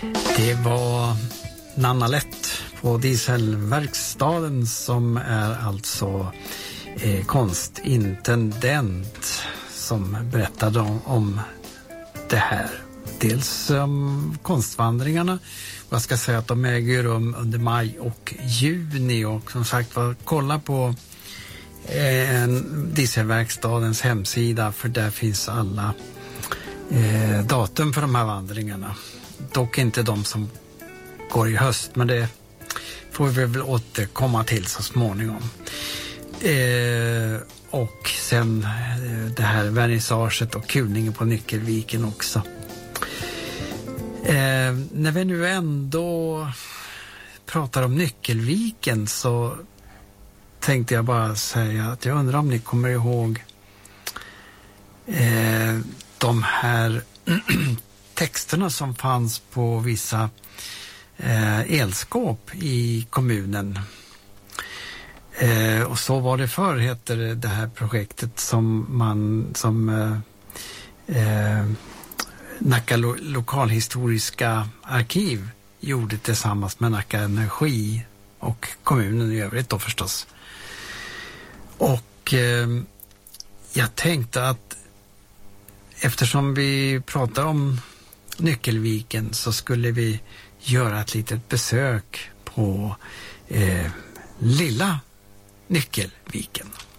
Det var Nanna Lett på Dieselverkstaden som är alltså konstintendent som berättade om det här. Dels om konstvandringarna. Jag ska säga att de äger rum under maj och juni och som sagt kolla på Dieselverkstadens hemsida för där finns alla datum för de här vandringarna. Dock inte de som går i höst, men det får vi väl återkomma till så småningom. Och sen det här vernissaget och kulningen på Nyckelviken också. När vi nu ändå pratar om Nyckelviken så tänkte jag bara säga att jag undrar om ni kommer ihåg de här texterna som fanns på vissa elskåp i kommunen. Och så var det förr, heter det här projektet som Nacka lokalhistoriska arkiv gjorde tillsammans med Nacka Energi och kommunen i övrigt då förstås. Och jag tänkte att eftersom vi pratar om Nyckelviken så skulle vi göra ett litet besök på lilla Nyckelviken.